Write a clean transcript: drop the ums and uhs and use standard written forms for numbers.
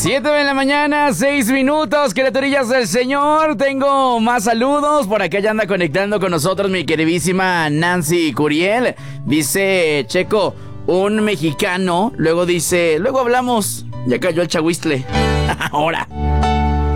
7 de la mañana, 6 minutos, criaturillas del Señor. Tengo más saludos. Por acá ya anda conectando con nosotros mi queridísima Nancy Curiel. Dice Checo, un mexicano. Luego dice, luego hablamos. Ya cayó el chahuistle. Ahora.